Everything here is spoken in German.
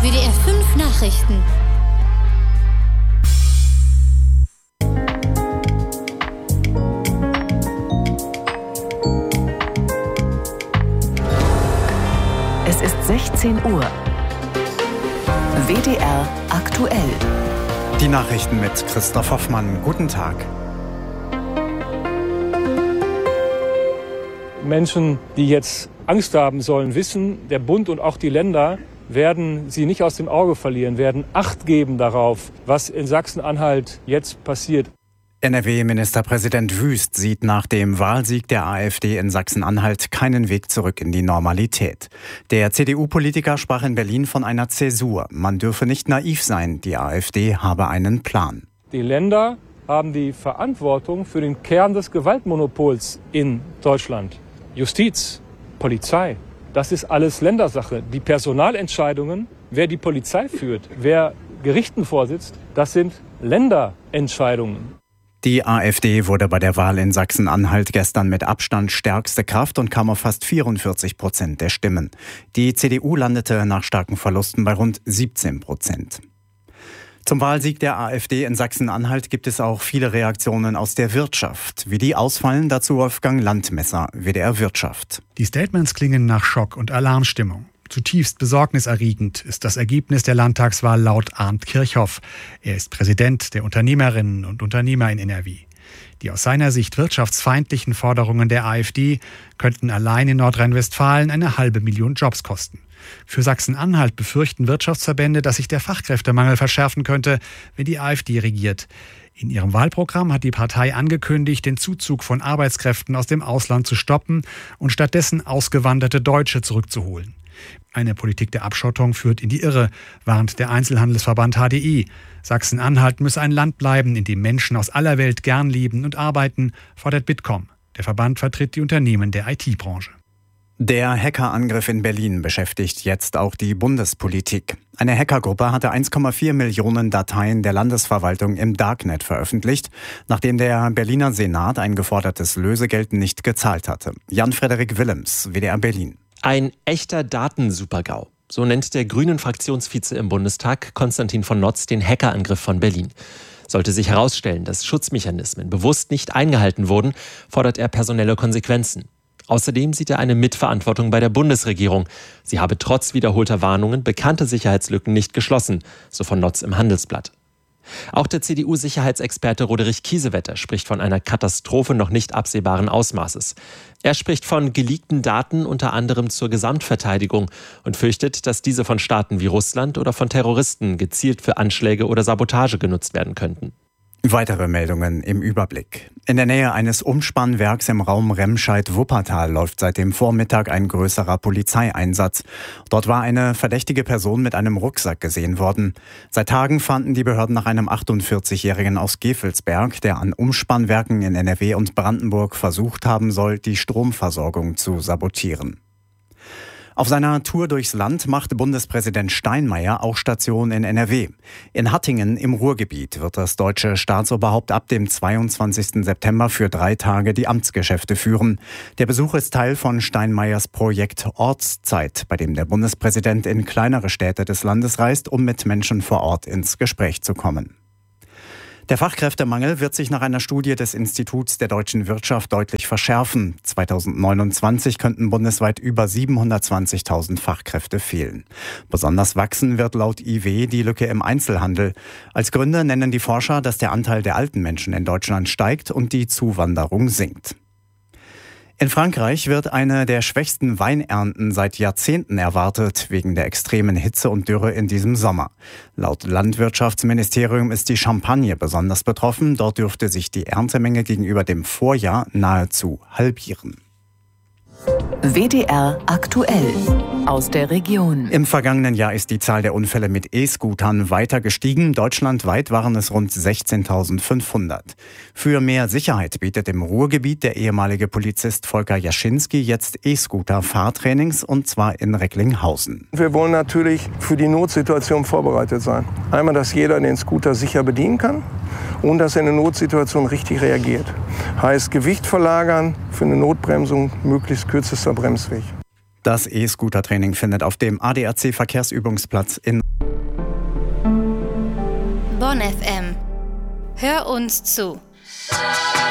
WDR 5 Nachrichten. Es ist 16 Uhr. WDR aktuell. Die Nachrichten mit Christoph Hoffmann. Guten Tag. Menschen, die jetzt Angst haben, sollen wissen, der Bund und auch die Länder werden sie nicht aus dem Auge verlieren, werden Acht geben darauf, was in Sachsen-Anhalt jetzt passiert. NRW-Ministerpräsident Wüst sieht nach dem Wahlsieg der AfD in Sachsen-Anhalt keinen Weg zurück in die Normalität. Der CDU-Politiker sprach in Berlin von einer Zäsur. Man dürfe nicht naiv sein, die AfD habe einen Plan. Die Länder haben die Verantwortung für den Kern des Gewaltmonopols in Deutschland. Justiz, Polizei, das ist alles Ländersache. Die Personalentscheidungen, wer die Polizei führt, wer Gerichten vorsitzt, das sind Länderentscheidungen. Die AfD wurde bei der Wahl in Sachsen-Anhalt gestern mit Abstand stärkste Kraft und kam auf fast 44% der Stimmen. Die CDU landete nach starken Verlusten bei rund 17%. Zum Wahlsieg der AfD in Sachsen-Anhalt gibt es auch viele Reaktionen aus der Wirtschaft. Wie die ausfallen, dazu Wolfgang Landmesser, WDR Wirtschaft. Die Statements klingen nach Schock und Alarmstimmung. Zutiefst besorgniserregend ist das Ergebnis der Landtagswahl laut Arndt Kirchhoff. Er ist Präsident der Unternehmerinnen und Unternehmer in NRW. Die aus seiner Sicht wirtschaftsfeindlichen Forderungen der AfD könnten allein in Nordrhein-Westfalen 500.000 Jobs kosten. Für Sachsen-Anhalt befürchten Wirtschaftsverbände, dass sich der Fachkräftemangel verschärfen könnte, wenn die AfD regiert. In ihrem Wahlprogramm hat die Partei angekündigt, den Zuzug von Arbeitskräften aus dem Ausland zu stoppen und stattdessen ausgewanderte Deutsche zurückzuholen. Eine Politik der Abschottung führt in die Irre, warnt der Einzelhandelsverband HDI. Sachsen-Anhalt müsse ein Land bleiben, in dem Menschen aus aller Welt gern leben und arbeiten, fordert Bitkom. Der Verband vertritt die Unternehmen der IT-Branche. Der Hackerangriff in Berlin beschäftigt jetzt auch die Bundespolitik. Eine Hackergruppe hatte 1,4 Millionen Dateien der Landesverwaltung im Darknet veröffentlicht, nachdem der Berliner Senat ein gefordertes Lösegeld nicht gezahlt hatte. Jan-Frederik Willems, WDR Berlin. Ein echter Datensupergau. So nennt der Grünen-Fraktionsvize im Bundestag, Konstantin von Notz, den Hackerangriff von Berlin. Sollte sich herausstellen, dass Schutzmechanismen bewusst nicht eingehalten wurden, fordert er personelle Konsequenzen. Außerdem sieht er eine Mitverantwortung bei der Bundesregierung. Sie habe trotz wiederholter Warnungen bekannte Sicherheitslücken nicht geschlossen, so von Notz im Handelsblatt. Auch der CDU-Sicherheitsexperte Roderich Kiesewetter spricht von einer Katastrophe noch nicht absehbaren Ausmaßes. Er spricht von geleakten Daten unter anderem zur Gesamtverteidigung und fürchtet, dass diese von Staaten wie Russland oder von Terroristen gezielt für Anschläge oder Sabotage genutzt werden könnten. Weitere Meldungen im Überblick. In der Nähe eines Umspannwerks im Raum Remscheid-Wuppertal läuft seit dem Vormittag ein größerer Polizeieinsatz. Dort war eine verdächtige Person mit einem Rucksack gesehen worden. Seit Tagen fanden die Behörden nach einem 48-Jährigen aus Gevelsberg, der an Umspannwerken in NRW und Brandenburg versucht haben soll, die Stromversorgung zu sabotieren. Auf seiner Tour durchs Land macht Bundespräsident Steinmeier auch Station in NRW. In Hattingen im Ruhrgebiet wird das deutsche Staatsoberhaupt ab dem 22. September für 3 Tage die Amtsgeschäfte führen. Der Besuch ist Teil von Steinmeiers Projekt Ortszeit, bei dem der Bundespräsident in kleinere Städte des Landes reist, um mit Menschen vor Ort ins Gespräch zu kommen. Der Fachkräftemangel wird sich nach einer Studie des Instituts der deutschen Wirtschaft deutlich verschärfen. 2029 könnten bundesweit über 720.000 Fachkräfte fehlen. Besonders wachsen wird laut IW die Lücke im Einzelhandel. Als Gründe nennen die Forscher, dass der Anteil der alten Menschen in Deutschland steigt und die Zuwanderung sinkt. In Frankreich wird eine der schwächsten Weinernten seit Jahrzehnten erwartet, wegen der extremen Hitze und Dürre in diesem Sommer. Laut Landwirtschaftsministerium ist die Champagne besonders betroffen. Dort dürfte sich die Erntemenge gegenüber dem Vorjahr nahezu halbieren. WDR aktuell aus der Region. Im vergangenen Jahr ist die Zahl der Unfälle mit E-Scootern weiter gestiegen. Deutschlandweit waren es rund 16.500. Für mehr Sicherheit bietet im Ruhrgebiet der ehemalige Polizist Volker Jaschinski jetzt E-Scooter-Fahrtrainings, und zwar in Recklinghausen. Wir wollen natürlich für die Notsituation vorbereitet sein. Einmal, dass jeder den Scooter sicher bedienen kann und dass er in einer Notsituation richtig reagiert. Heißt Gewicht verlagern, für eine Notbremsung möglichst kürzester Bremsweg. Das E-Scooter-Training findet auf dem ADAC-Verkehrsübungsplatz in Bonn FM. Hör uns zu.